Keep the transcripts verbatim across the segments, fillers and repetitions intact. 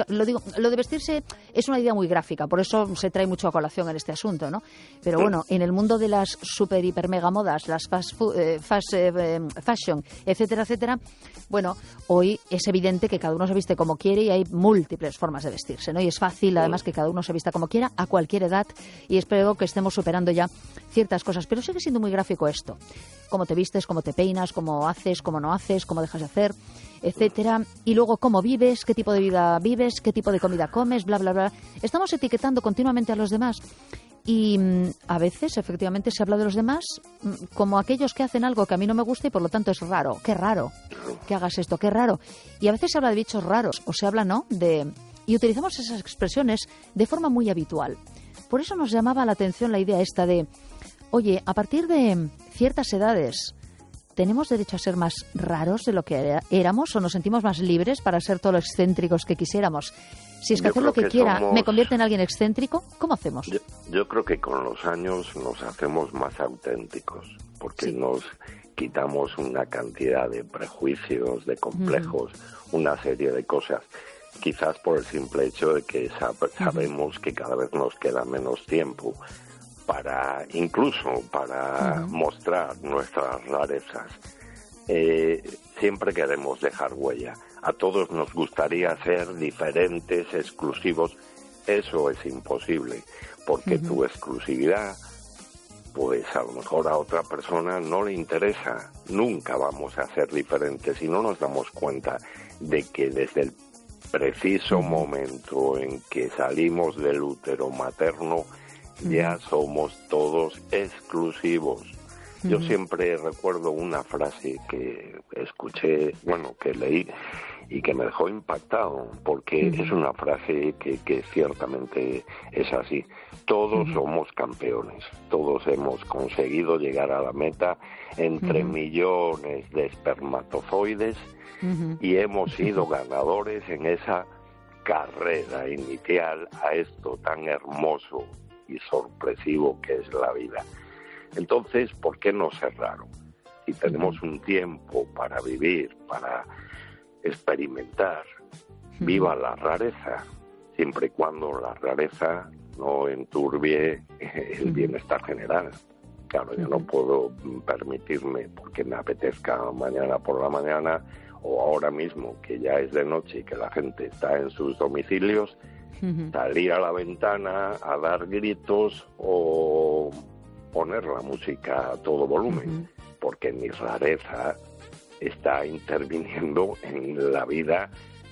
lo digo, lo de vestirse es una idea muy gráfica, por eso se trae mucho a colación en este asunto, ¿no? Pero bueno, en el mundo de las super, hiper, mega modas, las fast, food, eh, fast eh, fashion, etcétera, etcétera, bueno, hoy es evidente que cada uno se viste como quiere y hay múltiples formas de vestirse, ¿no? Y es fácil, además, que cada uno se vista como quiera, a cualquier edad, y espero que estemos superando ya ciertas cosas. Pero sigue siendo muy gráfico esto. Cómo te vistes, cómo te peinas, cómo haces, cómo no haces, cómo dejas de hacer, etcétera. Y luego cómo vives, qué tipo de vida vives, qué tipo de comida comes, bla, bla, bla. Estamos etiquetando continuamente a los demás. Y mmm, a veces, efectivamente, se habla de los demás mmm, como aquellos que hacen algo que a mí no me gusta y por lo tanto es raro. Qué raro que hagas esto, qué raro. Y a veces se habla de bichos raros, o se habla, ¿no?, de... Y utilizamos esas expresiones de forma muy habitual. Por eso nos llamaba la atención la idea esta de, oye, a partir de ciertas edades, ¿tenemos derecho a ser más raros de lo que éramos o nos sentimos más libres para ser todos los excéntricos que quisiéramos? Si es que yo hacer lo que, que quiera somos... me convierte en alguien excéntrico, ¿cómo hacemos? Yo, yo creo que con los años nos hacemos más auténticos, porque sí. nos quitamos una cantidad de prejuicios, de complejos, uh-huh. una serie de cosas. Quizás por el simple hecho de que sab- sabemos uh-huh. que cada vez nos queda menos tiempo para, incluso para uh-huh. mostrar nuestras rarezas. Eh, siempre queremos dejar huella. A todos nos gustaría ser diferentes, exclusivos. Eso es imposible, porque uh-huh. tu exclusividad, pues a lo mejor a otra persona no le interesa. Nunca vamos a ser diferentes y no nos damos cuenta de que desde el preciso uh-huh. momento en que salimos del útero materno, uh-huh. ya somos todos exclusivos. Uh-huh. Yo siempre recuerdo una frase que escuché, bueno, que leí y que me dejó impactado, porque uh-huh. es una frase que, que ciertamente es así. Todos uh-huh. somos campeones, todos hemos conseguido llegar a la meta entre uh-huh. millones de espermatozoides uh-huh. y hemos sido ganadores en esa carrera inicial a esto tan hermoso y sorpresivo que es la vida. Entonces, ¿por qué no ser raro? Si tenemos un tiempo para vivir, para experimentar, uh-huh. viva la rareza, siempre y cuando la rareza no enturbie el uh-huh. bienestar general. Claro, uh-huh. yo no puedo permitirme, porque me apetezca mañana por la mañana o ahora mismo, que ya es de noche y que la gente está en sus domicilios, uh-huh. salir a la ventana a dar gritos o poner la música a todo volumen, uh-huh. porque mi rareza está interviniendo en la vida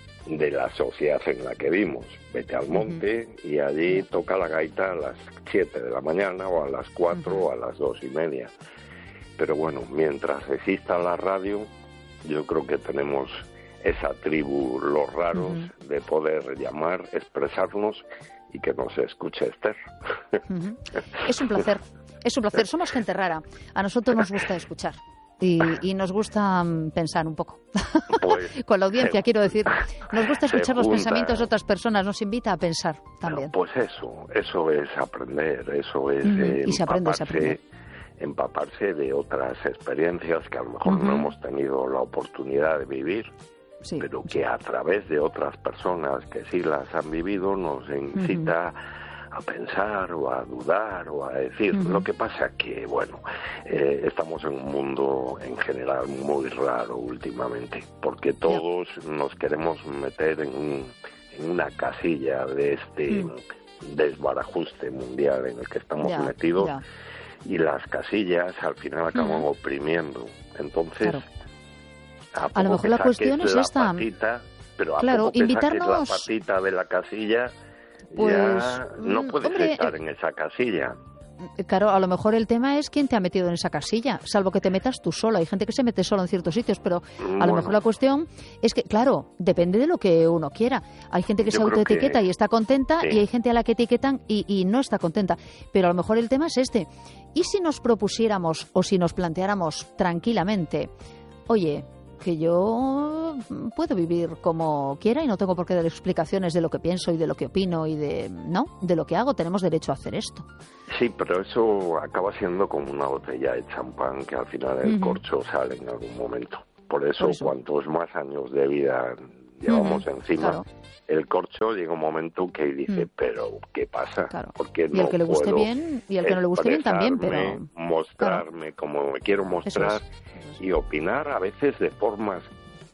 de la sociedad en la que vivimos. Vete al monte uh-huh. y allí toca la gaita a las siete de la mañana o a las cuatro uh-huh. o a las dos y media. Pero bueno, mientras exista la radio, yo creo que tenemos esa tribu, los raros, uh-huh. de poder llamar, expresarnos y que nos escuche Esther. Uh-huh. Es un placer. Es un placer, somos gente rara. A nosotros nos gusta escuchar y, y nos gusta um, pensar un poco. Pues, con la audiencia, se, quiero decir. Nos gusta escuchar los pensamientos de otras personas, nos invita a pensar también. No, pues eso, eso es aprender, eso es uh-huh. eh, y se aprende, se aprende. empaparse de otras experiencias que a lo mejor uh-huh. no hemos tenido la oportunidad de vivir, sí, pero que sí. a través de otras personas que sí las han vivido nos incita uh-huh. a pensar o a dudar o a decir. Uh-huh. Lo que pasa que, bueno, eh, estamos en un mundo en general muy raro últimamente, porque todos yeah. nos queremos meter en, un, en una casilla de este uh-huh. desbarajuste mundial en el que estamos yeah. metidos yeah. y las casillas al final acaban uh-huh. oprimiendo. Entonces, claro. a, a lo mejor la cuestión es la esta. Patita, pero a claro, poco que invitarnos... saques la patita de la casilla, pues, ya no puedes hombre, estar en esa casilla. Claro, a lo mejor el tema es quién te ha metido en esa casilla, salvo que te metas tú sola. Hay gente que se mete sola en ciertos sitios, pero a bueno. lo mejor la cuestión es que, claro, depende de lo que uno quiera. Hay gente que Yo se autoetiqueta que... y está contenta, sí. y hay gente a la que etiquetan y, y no está contenta. Pero a lo mejor el tema es este. ¿Y si nos propusiéramos o si nos planteáramos tranquilamente, oye, que yo puedo vivir como quiera y no tengo por qué dar explicaciones de lo que pienso y de lo que opino y de no de lo que hago, tenemos derecho a hacer esto? Sí, pero eso acaba siendo como una botella de champán que al final el uh-huh. corcho sale en algún momento. Por eso, por eso, cuantos más años de vida llevamos uh-huh, encima. Claro. El corcho llega un momento que dice, mm. pero ¿qué pasa? Claro. Porque y el no que le guste puedo bien y el que no le guste bien también, pero mostrarme claro. como me quiero mostrar Eso es. Eso es. y opinar a veces de formas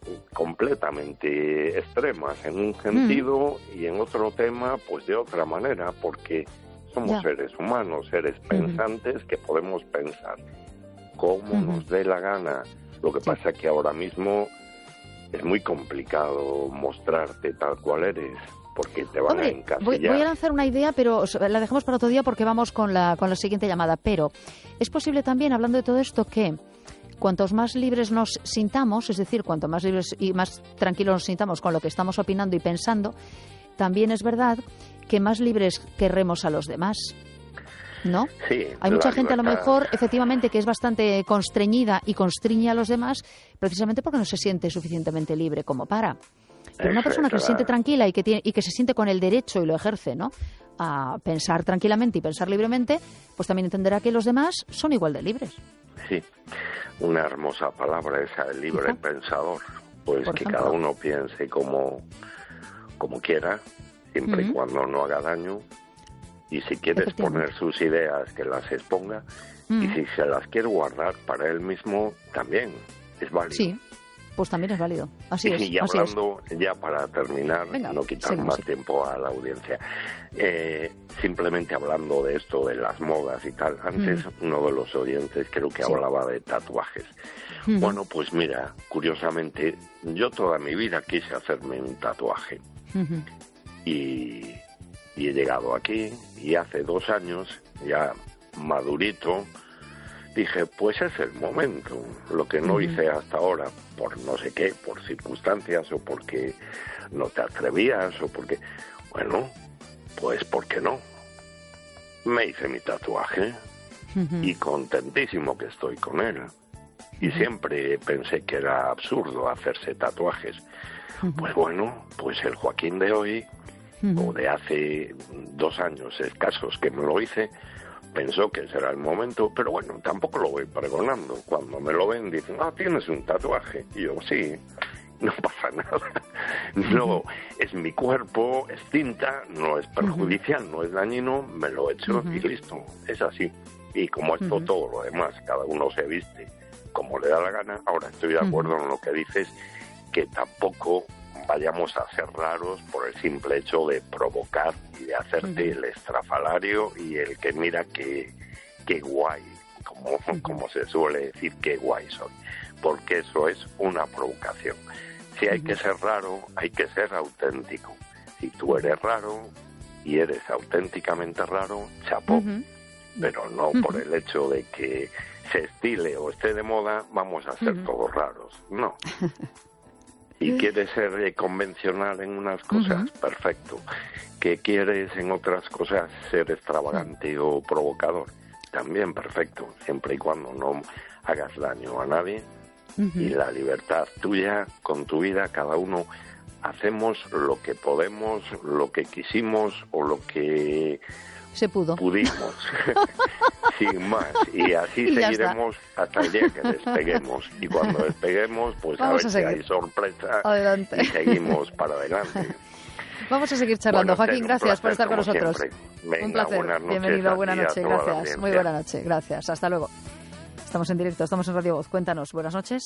completamente extremas en un sentido mm. y en otro tema pues de otra manera, porque somos ya. seres humanos, seres uh-huh. pensantes que podemos pensar como uh-huh. nos dé la gana. Lo que sí. pasa es que ahora mismo es muy complicado mostrarte tal cual eres, porque te van Hombre, a encasillar. Voy, voy a lanzar una idea, pero la dejamos para otro día porque vamos con la, con la siguiente llamada. Pero es posible también, hablando de todo esto, que cuantos más libres nos sintamos, es decir, cuanto más libres y más tranquilos nos sintamos con lo que estamos opinando y pensando, también es verdad que más libres querremos a los demás. ¿No? Sí, hay mucha gente a lo mejor, efectivamente, que es bastante constreñida y constriñe a los demás precisamente porque no se siente suficientemente libre como para. Pero una persona que se siente tranquila y que tiene y que se siente con el derecho y lo ejerce, ¿no?, a pensar tranquilamente y pensar libremente, pues también entenderá que los demás son igual de libres. Sí, una hermosa palabra esa, el libre ¿Quizá? pensador. Pues Por que ejemplo. cada uno piense como, como quiera, siempre uh-huh. y cuando no haga daño. Y si quiere exponer sus ideas, que las exponga. Mm. Y si se las quiere guardar para él mismo, también es válido. Sí, pues también es válido. Así y, es. Y así hablando, es. ya para terminar, Venga, no quitar sí, más sí. tiempo a la audiencia, eh, simplemente hablando de esto, de las modas y tal. Antes mm. uno de los oyentes creo que sí. hablaba de tatuajes. Mm-hmm. Bueno, pues mira, curiosamente, yo toda mi vida quise hacerme un tatuaje. Mm-hmm. Y... Y he llegado aquí y hace dos años, ya madurito, dije, pues es el momento. Lo que no uh-huh. hice hasta ahora, por no sé qué, por circunstancias o porque no te atrevías o porque... Bueno, pues ¿por qué no? Me hice mi tatuaje uh-huh. y contentísimo que estoy con él. Y uh-huh. siempre pensé que era absurdo hacerse tatuajes. Uh-huh. Pues bueno, pues el Joaquín de hoy... Uh-huh. o de hace dos años escasos que me lo hice, pensó que ese era el momento, pero bueno, tampoco lo voy pregonando. Cuando me lo ven dicen, ah, tienes un tatuaje, y yo, sí, no pasa nada, no, es mi cuerpo, es tinta, no es perjudicial, uh-huh. no es dañino, me lo he hecho uh-huh. y listo, es así. Y como esto uh-huh. todo lo demás, cada uno se viste como le da la gana. Ahora estoy de acuerdo uh-huh. en lo que dices, que tampoco vayamos a ser raros por el simple hecho de provocar y de hacerte uh-huh. el estrafalario y el que mira que, que guay, como, uh-huh. como se suele decir, que guay soy, porque eso es una provocación. Si hay uh-huh. que ser raro, hay que ser auténtico. Si tú eres raro y eres auténticamente raro, chapó, uh-huh. pero no uh-huh. por el hecho de que se estile o esté de moda, vamos a ser uh-huh. todos raros, no. Y quieres ser convencional en unas cosas, uh-huh. perfecto. Que quieres en otras cosas ser extravagante uh-huh. o provocador, también perfecto, siempre y cuando no hagas daño a nadie. Uh-huh. Y la libertad tuya con tu vida, cada uno hacemos lo que podemos, lo que quisimos o lo que se pudo. Pudimos, sin más. Y así y seguiremos hasta el día que despeguemos. Y cuando despeguemos, pues Vamos a ver a si hay sorpresa. Adelante. Y seguimos para adelante. Vamos a seguir charlando. Bueno, Joaquín, gracias placer, por estar con nosotros. Venga, un placer. Buenas noches. Bienvenido, buenas noches. Gracias. Muy buena noche. noche. Gracias. Hasta luego. Estamos en directo, estamos en Radio Voz. Cuéntanos. Buenas noches.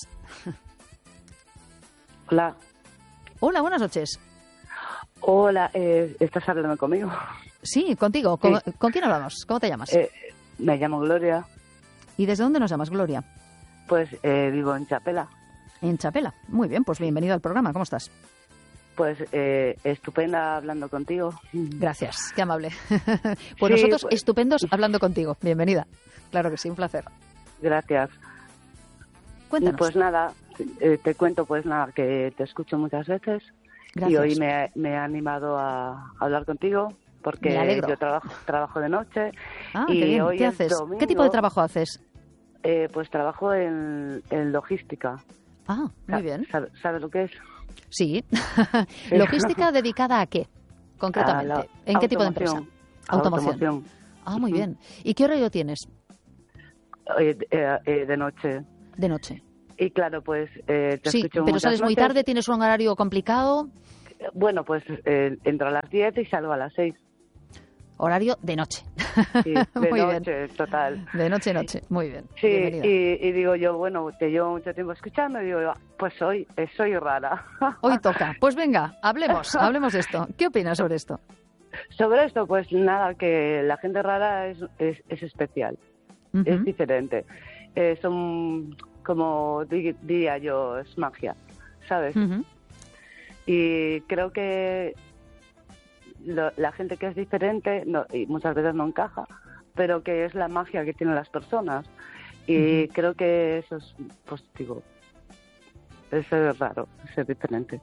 Hola. Hola, buenas noches. Hola, eh, ¿estás hablando conmigo? Sí, contigo. ¿Con, sí. ¿con quién hablamos? ¿Cómo te llamas? Eh, me llamo Gloria. ¿Y desde dónde nos llamas, Gloria? Pues eh, vivo en Chapela. En Chapela. Muy bien, pues bienvenido al programa. ¿Cómo estás? Pues eh, estupenda hablando contigo. Gracias, qué amable. Pues sí, nosotros pues... estupendos hablando contigo. Bienvenida. Claro que sí, un placer. Gracias. Cuéntanos. Pues nada, eh, te cuento pues nada, que te escucho muchas veces. Gracias. Y hoy me, me he animado a hablar contigo porque yo trabajo trabajo de noche. Ah, y qué bien. Hoy ¿Qué haces? domingo, ¿Qué tipo de trabajo haces? Eh, pues trabajo en, en logística. Ah, muy bien. ¿Sabes sabe lo que es? Sí. ¿Logística dedicada a qué, concretamente? ¿En qué tipo de empresa? Automoción. Automoción. Ah, muy bien. ¿Y qué horario tienes? Eh, eh, eh, de noche. De noche. y claro, pues eh, te sí, escucho pero sales muy noches. tarde, tienes un horario complicado. Bueno, pues eh, entro a las diez y salgo a las seis. Horario de noche. Sí, de muy noche, bien. total. De noche, noche. Muy bien. Sí, y, y digo yo, bueno, te llevo mucho tiempo escuchando y digo, pues hoy eh, soy rara. Hoy toca. Pues venga, hablemos, hablemos de esto. ¿Qué opinas sobre esto? Sobre esto, pues nada, que la gente rara es, es, es especial, uh-huh. es diferente. Eh, son, como di, diría yo, es magia, ¿sabes? Uh-huh. Y creo que lo, la gente que es diferente, no, y muchas veces no encaja, pero que es la magia que tienen las personas. Y uh-huh. creo que eso es positivo. Eso es raro, ser diferente.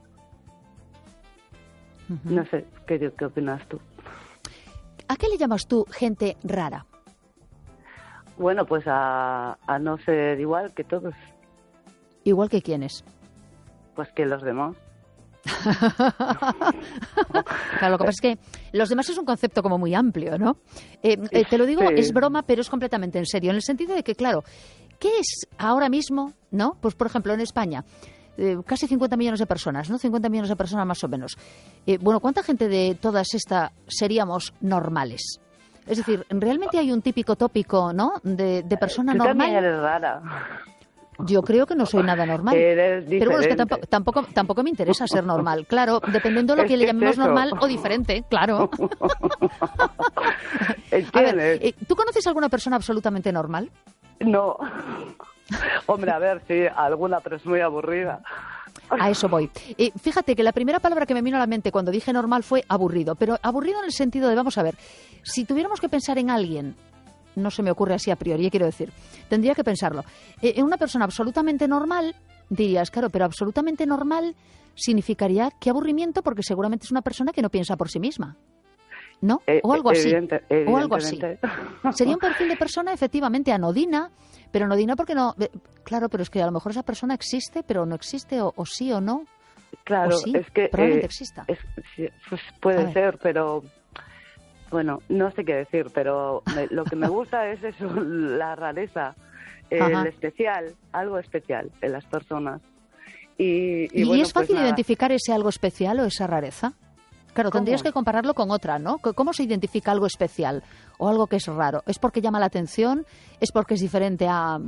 Uh-huh. No sé, ¿qué, ¿qué opinas tú? ¿A qué le llamas tú gente rara? Bueno, pues a, a no ser igual que todos. ¿Igual que quiénes? Pues que los demás. Claro, lo que pasa es que los demás es un concepto como muy amplio, ¿no? Eh, eh, te lo digo, sí. Es broma, pero es completamente en serio, en el sentido de que, claro, ¿qué es ahora mismo, no? Pues, por ejemplo, en España, eh, casi cincuenta millones de personas, ¿no? cincuenta millones de personas más o menos. Eh, bueno, ¿cuánta gente de todas estas seríamos normales? Es decir, ¿realmente hay un típico tópico, ¿no? De, de persona Tú normal. También eres rara. Yo creo que no soy nada normal. Eres diferente. Pero bueno, es que tampoco, tampoco, tampoco me interesa ser normal. Claro, dependiendo de lo que, que le llamemos es normal o diferente, claro. A ver, ¿tú conoces a alguna persona absolutamente normal? No. Hombre, a ver, sí, alguna, pero es muy aburrida. A eso voy. Eh, fíjate que la primera palabra que me vino a la mente cuando dije normal fue aburrido, pero aburrido en el sentido de, vamos a ver, si tuviéramos que pensar en alguien, no se me ocurre así a priori, quiero decir, tendría que pensarlo. Eh, en una persona absolutamente normal, dirías, claro, pero absolutamente normal significaría qué aburrimiento, porque seguramente es una persona que no piensa por sí misma. ¿No? O algo así. Evidente, o algo así. Sería un perfil de persona efectivamente anodina, pero anodina porque no... Claro, pero es que a lo mejor esa persona existe, pero no existe, o, o sí o no. Claro, o sí, es que... probablemente eh, exista. Es, pues puede ser, pero... Bueno, no sé qué decir, pero me, lo que me gusta es eso, la rareza, eh, el especial, algo especial en las personas. ¿Y, y, ¿Y bueno, es fácil pues identificar ese algo especial o esa rareza? Claro, ¿Cómo? Tendrías que compararlo con otra, ¿no? ¿Cómo se identifica algo especial o algo que es raro? ¿Es porque llama la atención? ¿Es porque es diferente a,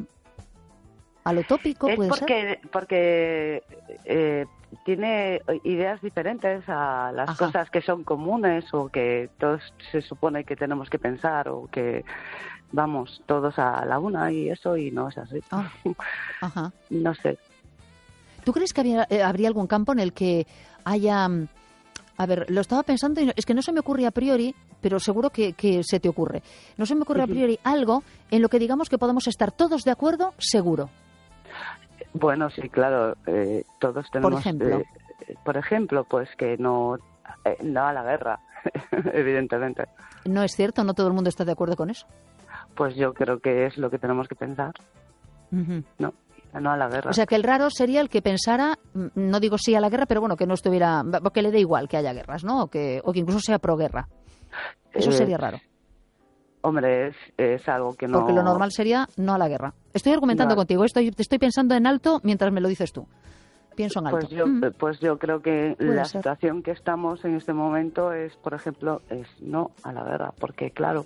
a lo tópico? Es ¿Puede porque, ser? porque eh, tiene ideas diferentes a las Ajá. cosas que son comunes o que todos se supone que tenemos que pensar o que vamos todos a la una y eso, y no es así. Ah. Ajá. No sé. ¿Tú crees que había, eh, habría algún campo en el que haya... A ver, lo estaba pensando y es que no se me ocurre a priori, pero seguro que, que se te ocurre. No se me ocurre a priori algo en lo que digamos que podamos estar todos de acuerdo, seguro. Bueno, sí, claro, eh, todos tenemos... Por ejemplo. Eh, por ejemplo, pues que no, eh, no a la guerra, evidentemente. No es cierto, no todo el mundo está de acuerdo con eso. Pues yo creo que es lo que tenemos que pensar. Uh-huh. No, no a la guerra. O sea, que el raro sería el que pensara, no digo sí a la guerra, pero bueno, que no estuviera, que le dé igual que haya guerras, ¿no? O que, o que incluso sea pro-guerra. Eso eh, sería raro. Hombre, es, es algo que no... Porque lo normal sería no a la guerra. Estoy argumentando no. contigo, estoy, te estoy pensando en alto mientras me lo dices tú. Pienso en alto. Pues yo, mm. pues yo creo que Puede la ser. situación que estamos en este momento es, por ejemplo, es no a la guerra, porque claro,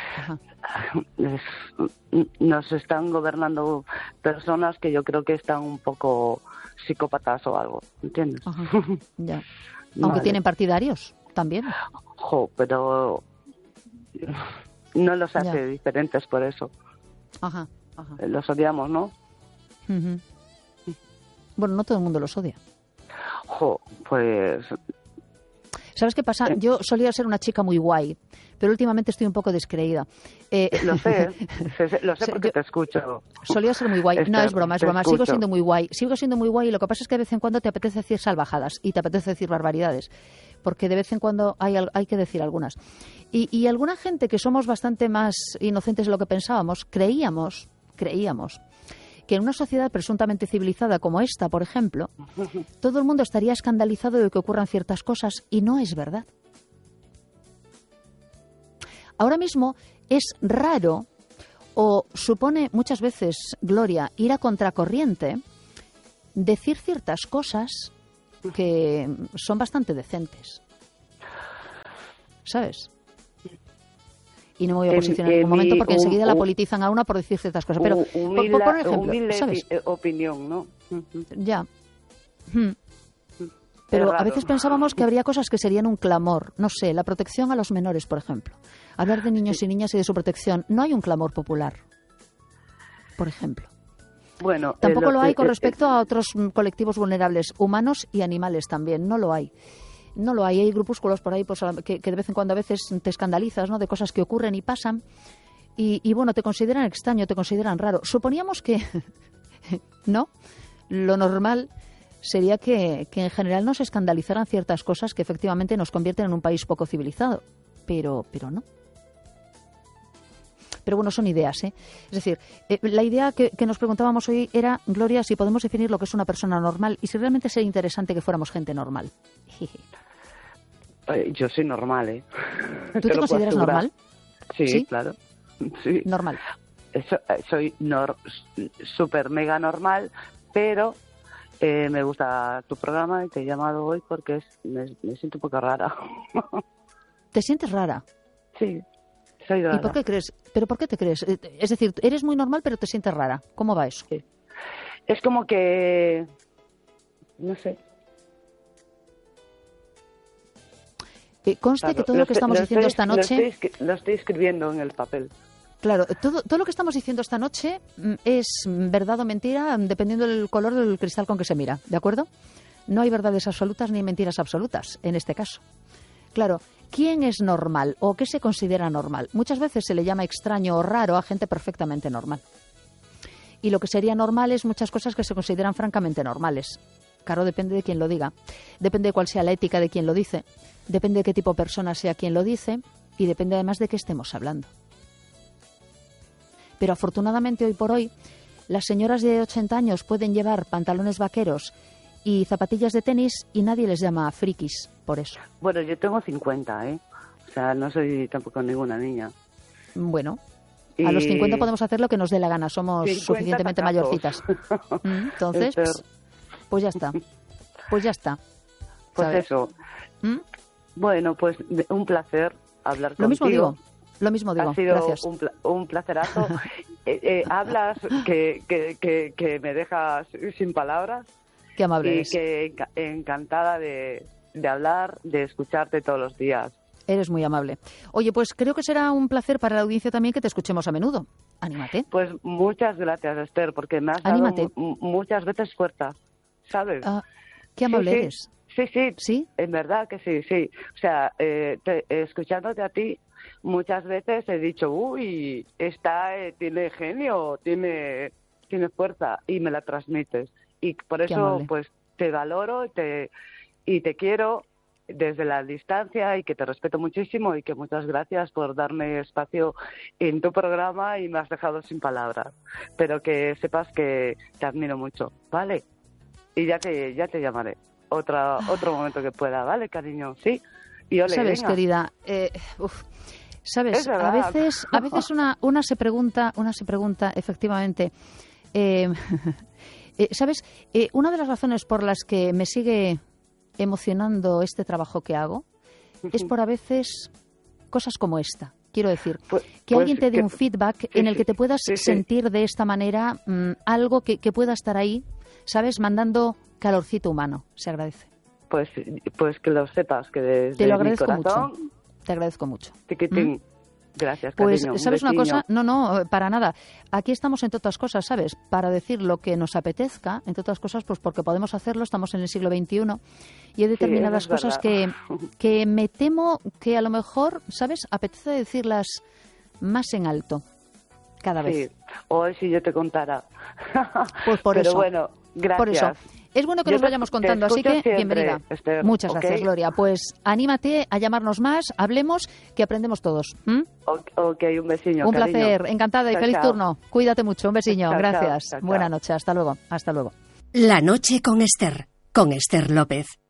es, nos están gobernando personas que yo creo que están un poco psicópatas o algo, ¿entiendes? Ajá. Ya. Aunque vale. tienen partidarios también. Jo, pero no los hace ya. diferentes por eso. Ajá, ajá. Los odiamos, ¿no? Uh-huh. Bueno, no todo el mundo los odia. Jo, pues... ¿Sabes qué pasa? Yo solía ser una chica muy guay, pero últimamente estoy un poco descreída. Eh... Lo sé, lo sé porque yo te escucho. Solía ser muy guay. Este, no, es broma, es broma. Escucho. Sigo siendo muy guay. Sigo siendo muy guay y lo que pasa es que de vez en cuando te apetece decir salvajadas y te apetece decir barbaridades. Porque de vez en cuando hay, hay que decir algunas. Y, y alguna gente que somos bastante más inocentes de lo que pensábamos, creíamos, creíamos... que en una sociedad presuntamente civilizada como esta, por ejemplo, todo el mundo estaría escandalizado de que ocurran ciertas cosas y no es verdad. Ahora mismo es raro o supone muchas veces, Gloria, ir a contracorriente decir ciertas cosas que son bastante decentes. ¿Sabes? Y no me voy a posicionar en, en ningún momento porque un, enseguida un, la politizan a una por decir ciertas cosas. Pero, humilde, por, por poner ejemplo, humilde ¿sabes? opinión, ¿no? Ya. Pero a veces pensábamos que habría cosas que serían un clamor. No sé, la protección a los menores, por ejemplo. Hablar de niños sí. y niñas y de su protección. No hay un clamor popular, por ejemplo. Bueno, Tampoco eh, lo, lo hay eh, con eh, respecto a otros colectivos vulnerables, humanos y animales también. No lo hay. No lo hay. Hay grupúsculos por ahí pues, que, que de vez en cuando a veces te escandalizas, ¿no?, de cosas que ocurren y pasan. Y, y bueno, te consideran extraño, te consideran raro. Suponíamos que, ¿no? Lo normal sería que, que en general no se escandalizaran ciertas cosas que efectivamente nos convierten en un país poco civilizado. Pero, pero no. Pero bueno, son ideas, ¿eh? Es decir, eh, la idea que, que nos preguntábamos hoy era, Gloria, si podemos definir lo que es una persona normal y si realmente sería interesante que fuéramos gente normal. Eh, yo soy normal, ¿eh? ¿Tú te, te consideras normal? Sí, ¿Sí? claro. Sí. Normal. So, soy nor, super mega normal, pero eh, me gusta tu programa y te he llamado hoy porque es, me, me siento un poco rara. ¿Te sientes rara? Sí, soy rara. ¿Y por qué crees? ¿Pero por qué te crees? Es decir, eres muy normal pero te sientes rara. ¿Cómo va eso? Sí. Es como que... no sé... Eh, conste claro, que todo lo, lo que estamos lo diciendo estoy, esta noche... Lo estoy, lo estoy escribiendo en el papel. Claro, todo, todo lo que estamos diciendo esta noche es verdad o mentira dependiendo del color del cristal con que se mira, ¿de acuerdo? No hay verdades absolutas ni mentiras absolutas en este caso. Claro, ¿quién es normal o qué se considera normal? Muchas veces se le llama extraño o raro a gente perfectamente normal. Y lo que sería normal es muchas cosas que se consideran francamente normales. Claro, depende de quién lo diga. Depende de cuál sea la ética de quien lo dice. Depende de qué tipo de persona sea quien lo dice. Y depende además de qué estemos hablando. Pero afortunadamente hoy por hoy las señoras de ochenta años pueden llevar pantalones vaqueros y zapatillas de tenis y nadie les llama frikis por eso. Bueno, yo tengo cincuenta, ¿eh? O sea, no soy tampoco ninguna niña. Bueno, y... a los cincuenta podemos hacer lo que nos dé la gana. Somos suficientemente tacazos. Mayorcitas. Entonces, pues, pues ya está. Pues ya está. Pues ¿sabes? Eso. ¿Mm? Bueno, pues un placer hablar lo contigo. Lo mismo digo. Lo mismo digo, ha sido gracias. Un, pla un placerazo. eh, eh, hablas que, que, que, que me dejas sin palabras. Qué amable y eres. que enca encantada de, de hablar, de escucharte todos los días. Eres muy amable. Oye, pues creo que será un placer para la audiencia también que te escuchemos a menudo. Anímate. Pues muchas gracias, Esther, porque me has Anímate. dado muchas veces fuerza, ¿sabes? Ah, qué amable sí, sí. eres. Sí, sí, sí, en verdad que sí, sí. O sea, eh, te, escuchándote a ti, muchas veces he dicho, uy, esta eh, tiene genio, tiene, tiene fuerza, y me la transmites. Y por eso, pues, te valoro te, y te quiero desde la distancia y que te respeto muchísimo y que muchas gracias por darme espacio en tu programa y me has dejado sin palabras. Pero que sepas que te admiro mucho, ¿vale? Y ya te, ya te llamaré. Otra, otro momento que pueda, ¿vale, cariño? Sí. Y ole, sabes, venga. querida, eh, uf, sabes, a veces, a veces una, una se pregunta, una se pregunta, efectivamente, eh, eh, sabes, eh, una de las razones por las que me sigue emocionando este trabajo que hago es por a veces cosas como esta. Quiero decir, pues, que pues, alguien te dé que, un feedback sí, en el que te puedas sí, sí. sentir de esta manera mmm, algo que, que pueda estar ahí, ¿sabes? Mandando calorcito humano. Se agradece. Pues, pues que lo sepas, que desde Te lo agradezco mi corazón, mucho. Te agradezco mucho. Tiquitín. ¿Mm? Gracias, pues, cariño. ¿sabes un una cosa? No, no, para nada. Aquí estamos, entre otras cosas, ¿sabes? Para decir lo que nos apetezca, entre otras cosas, pues porque podemos hacerlo, estamos en el siglo veintiuno y hay determinadas sí, cosas que, que me temo que a lo mejor, ¿sabes? Apetece decirlas más en alto cada vez. Sí, hoy si yo te contara. Pues por Pero eso. bueno, gracias. Por eso. Es bueno que yo nos vayamos contando, así que siempre, bienvenida. Esther, Muchas ¿okay? gracias, Gloria. Pues anímate a llamarnos más, hablemos, que aprendemos todos. ¿Mm? Ok, un besiño, Un cariño. placer, encantada y chao, feliz chao. turno. Cuídate mucho, un besiño, chao, gracias. chao, chao, Buena chao. noche, hasta luego, hasta luego. La noche con Esther, con Esther López.